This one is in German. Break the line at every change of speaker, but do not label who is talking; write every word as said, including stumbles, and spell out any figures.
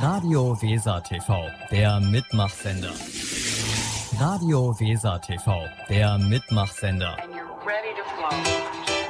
Radio Weser T V, der Mitmachsender. Radio Weser T V, der Mitmachsender.
And you're ready to flow.